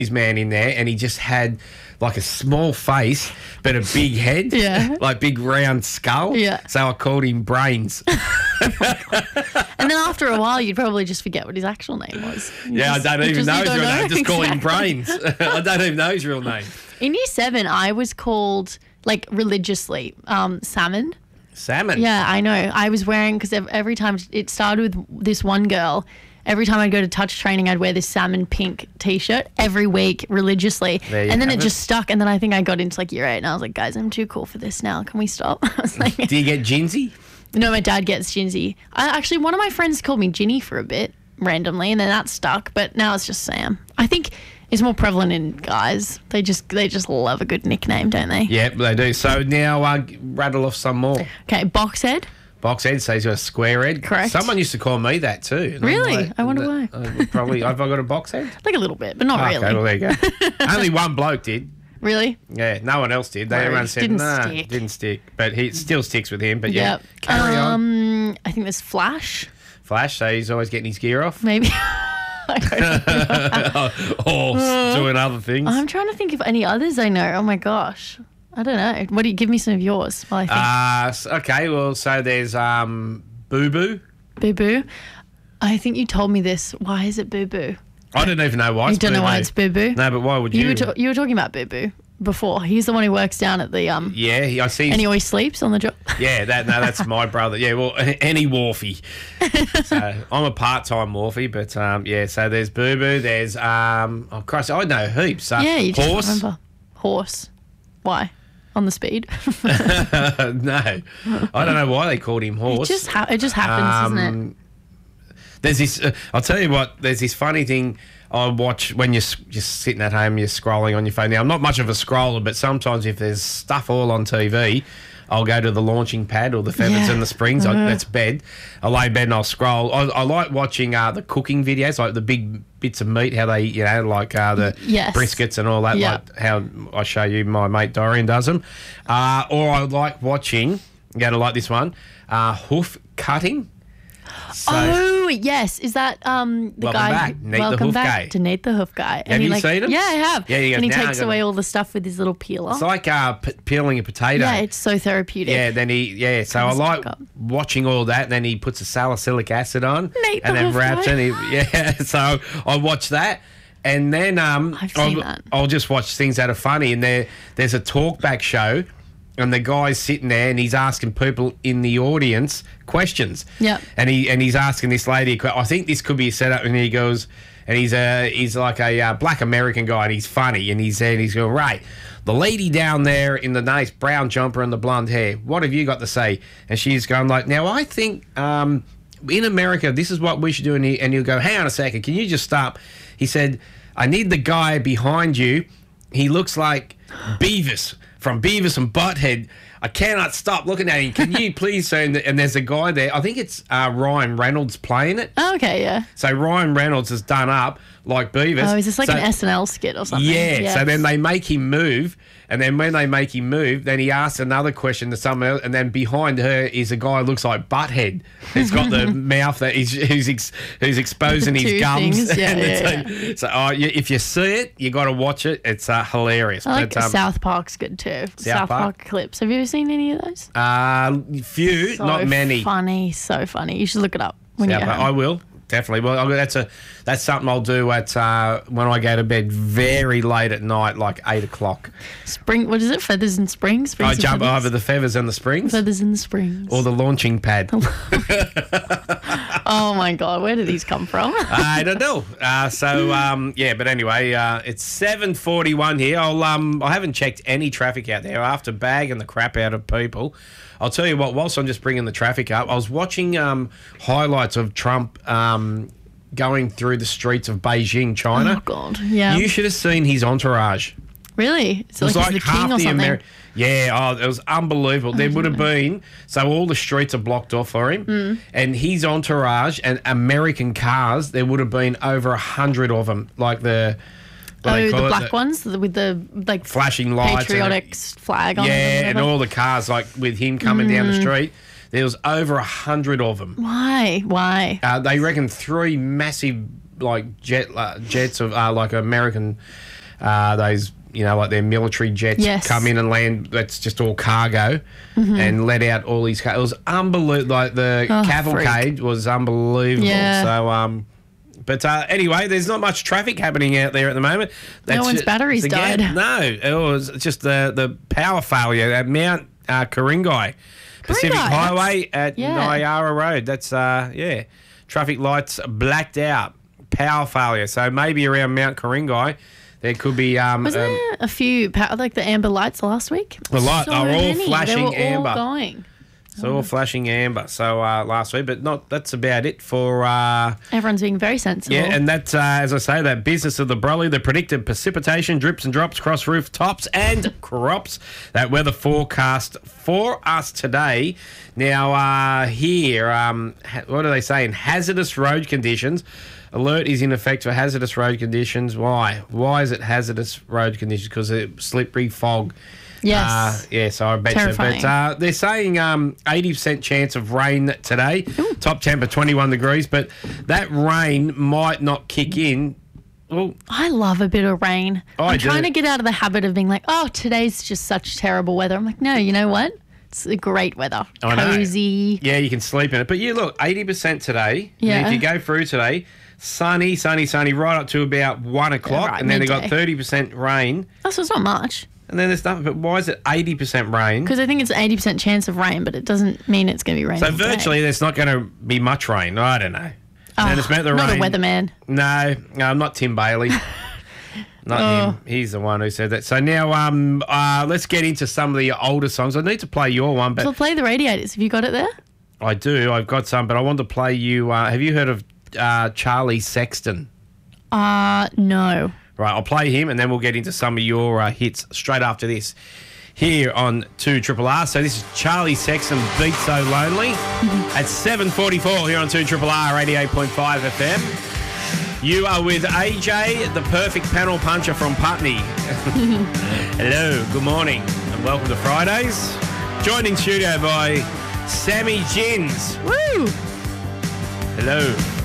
man in there, and he just had like a small face but a big head, like big round skull. Yeah. So I called him Brains. And then after a while, you'd probably just forget what his actual name was. I don't even know his real name. Just call him Exactly. Brains. I don't even know his real name. In year 7, I was called, like, religiously, Salmon. Salmon. Yeah, I know. I was wearing, because every time it started with this one girl, every time I'd go to touch training, I'd wear this salmon pink T-shirt every week religiously. There you And then have it it. just stuck. And then I think I got into like year 8 and I was like, guys, I'm too cool for this now. Can we stop? I was like, Do you get Ginsy? no, my dad gets Ginzy. Actually, one of my friends called me Ginny for a bit randomly, and then that stuck. But now it's just Sam. I think it's more prevalent in guys. They just love a good nickname, don't they? Yep, they do. So now rattle off some more. Okay, Boxhead. Box head, so he's got a square head. Correct. Someone used to call me that too. And I'm Really? like, I wonder why. Probably, have I got a box head? Like a little bit, but not Okay, really. well, there you go. Only one bloke did. Really? Yeah, no one else did. Rude. Everyone said, Didn't nah, stick. didn't stick. But he still sticks with him. But yeah, Yep. carry on. I think there's Flash, Flash, so he's always getting his gear off. maybe. I don't know. Or doing other things. I'm trying to think of any others I know. Oh my gosh. I don't know. What do you give me some of yours while I think? Okay, well, so there's Boo Boo. Boo Boo. I think you told me this. Why is it Boo Boo? I don't even know why You it's don't know why Boo-Boo. it's Boo Boo? No, but why would you? You were talking about Boo Boo before. He's the one who works down at the Yeah, I see. and he always sleeps on the job. Yeah, that's my brother. Yeah, well, any Wharfie. So I'm a part-time Wharfie, but yeah. So there's Boo Boo. There's oh Christ, I know heaps. Yeah, you just Horse. remember. Horse. Why? On the speed. No, I don't know why they called him Horse. It just happens, isn't it? There's this. I'll tell you what. There's this funny thing I watch when you're just sitting at home. You're scrolling on your phone. Now I'm not much of a scroller, but sometimes if there's stuff all on TV, I'll go to the launching pad or the feathers Yeah. and the springs. That's bed. I lay in bed and I'll scroll. I like watching the cooking videos, like the big bits of meat, how they, like the Yes. briskets and all that, Yeah. like how I show you my mate Dorian does them. Or I like watching, you're going to like this one, hoof cutting. So, Oh yes, is that the Welcome guy? back, Nate the welcome Hoof back Guy. to Nate the Hoof Guy. Have he you seen him? Yeah, I have. Yeah, he goes, and he "Now I'm takes gonna-" away all the stuff with his little peeler. it's like peeling a potato. Yeah, it's so therapeutic. Yeah, then so I Comes like back up. watching all that. Then he puts a salicylic acid on, Nate and the then Hoof wraps Guy. it. So I watch that, and then I've seen that. I'll just watch things that are funny. And there's a talkback show, and the guy's sitting there and he's asking people in the audience questions. Yep. And he's asking this lady, I think this could be a setup, and he goes, and he's like a black American guy, and he's funny, and he's going, right, the lady down there in the nice brown jumper and the blonde hair, what have you got to say? And she's going like, now I think in America, this is what we should do. And he'll go, hang on a second, can you just stop? He said, I need the guy behind you. He looks like Beavis from Beavis and Butthead. I cannot stop looking at him. Can you please say? And there's a guy there. I think it's Ryan Reynolds playing it. Oh, okay, yeah. So Ryan Reynolds is done up like Beavis. Oh, is this like So- an SNL skit or something? Yeah. Yes. So then they make him move, and then when they make him move, then he asks another question to someone else, and then behind her is a guy who looks like Butthead. He's got the mouth that who's exposing his Two gums. things, yeah, and the yeah, two- So if you see it, you got to watch it. It's hilarious. I like But, South Park's good too. South Park? Park clips. Have you ever seen any of those? few, So not many. Funny, so funny. You should look it up when Yeah, you but get I home. will definitely. Well, that's something I'll do at when I go to bed very late at night, like 8 o'clock. Spring. What is it? Feathers and Springs. I Springs and jump feathers? over the feathers and the springs, Feathers in the Springs. or the launching pad. Oh my God, where did these come from? I don't know. Yeah, but anyway, it's 7:41 here. I haven't checked any traffic out there after bagging the crap out of people. I'll tell you what. Whilst I'm just bringing the traffic up, I was watching highlights of Trump going through the streets of Beijing, China. Oh God, yeah. You should have seen his entourage. Really? So It was like, he's the king or something? Yeah, it was unbelievable. There would have been, so all the streets are blocked off for him, and his entourage and American cars, there would have been over 100 of them, like the what they Oh, call the it, black ones with the like flashing lights, patriotic flag on it. yeah, or and whatever. all the cars, like with him coming down the street. There was over 100 of them. Why? They reckon 3 massive like jets of like American, those, you know, like their military jets Yes. come in and land. That's just all cargo, and let out all these. It was unbelievable. Like the cavalcade was unbelievable. Yeah. So but anyway, there's not much traffic happening out there at the moment. No one's batteries again, died. No, it was just the power failure at Mount Ku-ring-gai. Pacific Ku-ring-gai, Highway at yeah. Nyara Road. That's traffic lights blacked out. Power failure. So maybe around Mount Ku-ring-gai there could be Wasn't there a few, like the amber lights last week? The light, So they were all many. flashing They were amber. all going. So all flashing amber. So last week, but not. That's about it for. Everyone's being very sensible. Yeah, and that's, as I say, that business of the Broly, the predicted precipitation, drips and drops across rooftops and crops. That weather forecast for us today. Now, here, what are they saying? Hazardous road conditions. Alert is in effect for hazardous road conditions. Why? Why is it hazardous road conditions? Because it's slippery fog. Yes. So I bet Terrifying. you. But they're saying 80% chance of rain today. Top temper 21 degrees, but that rain might not kick in. Well, I love a bit of rain. I'm do. trying to get out of the habit of being like, oh, today's just such terrible weather. I'm like, no, you know what? It's a great weather. I know. Cozy. Yeah, you can sleep in it. But you look, 80% today. Yeah. And if you go through today, sunny, right up to about 1 o'clock. right, and then they got midday. 30% rain. Oh, so it's not much. And then there's nothing. But why is it 80% rain? Because I think it's 80% chance of rain, but it doesn't mean it's going to be raining. So all day. virtually there's not going to be much rain. I don't know. And it's meant the not rain. a weatherman. No, I'm not Tim Bailey. Not him. He's the one who said that. So now let's get into some of the older songs. I need to play your one, but So play the Radiators. Have you got it there? I do. I've got some, but I want to play you. Have you heard of Charlie Sexton? No. Right, I'll play him, and then we'll get into some of your hits straight after this here on 2RRR. So this is Charlie Sexton, Beat So Lonely, at 7:44 here on 2RRR 88.5 FM. You are with AJ, the perfect panel puncher from Putney. Hello, good morning, and welcome to Fridays. Joined in studio by Sammy Gins. Woo! Hello.